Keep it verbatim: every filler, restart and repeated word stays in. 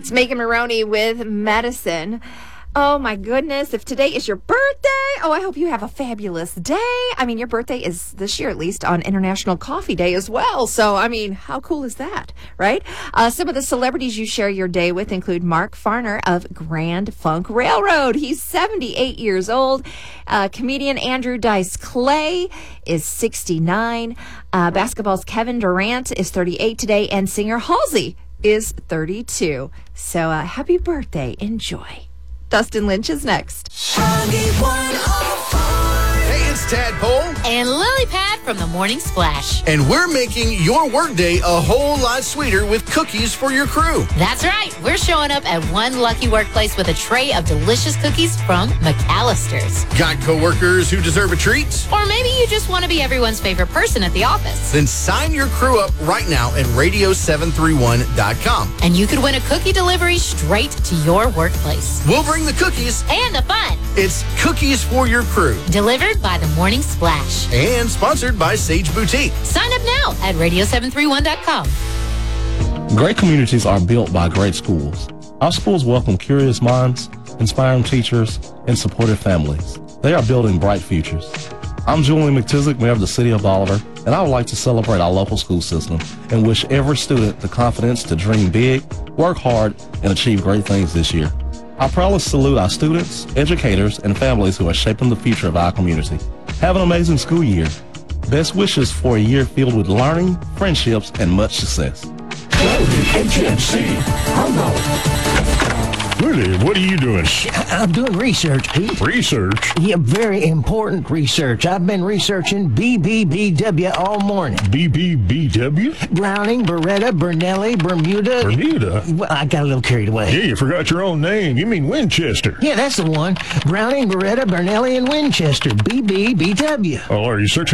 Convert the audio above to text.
It's Megan Maroney with Medicine. Oh, my goodness. If today is your birthday, oh, I hope you have a fabulous day. I mean, your birthday is this year, at least, on International Coffee Day as well. So, I mean, how cool is that, right? Uh, some of the celebrities you share your day with include Mark Farner of Grand Funk Railroad. He's seventy-eight years old. Uh, comedian Andrew Dice Clay is sixty-nine. Uh, basketball's Kevin Durant is thirty-eight today. And singer Halsey is thirty-two. So, uh, happy birthday. Enjoy. Dustin Lynch is next. Hey, it's Tadpole. And Lily Pad from the Morning Splash. And we're making your workday a whole lot sweeter with cookies for your crew. That's right. We're showing up at one lucky workplace with a tray of delicious cookies from McAllister's. Got coworkers who deserve a treat? Or maybe you just want to be everyone's favorite person at the office. Then sign your crew up right now at radio seven three one dot com. And you could win a cookie delivery straight to your workplace. We'll bring the cookies and the fun. It's Cookies for Your Crew. Delivered by the Morning Splash. And sponsored by Sage Boutique. Sign up now at radio seven three one dot com. Great communities are built by great schools. Our schools welcome curious minds, inspiring teachers, and supportive families. They are building bright futures. I'm Julian McTizick, Mayor of the City of Bolivar, and I would like to celebrate our local school system and wish every student the confidence to dream big, work hard, and achieve great things this year. I proudly salute our students, educators, and families who are shaping the future of our community. Have an amazing school year. Best wishes for a year filled with learning, friendships, and much success. Willie, what are you doing? I'm doing research, Pete. Research? Yeah, very important research. I've been researching B B B W all morning. B B B W? Browning, Beretta, Bernelli, Bermuda. Bermuda? Well, I got a little carried away. Yeah, you forgot your own name. You mean Winchester. Yeah, that's the one. Browning, Beretta, Bernelli, and Winchester. B B B W. Oh, are you searching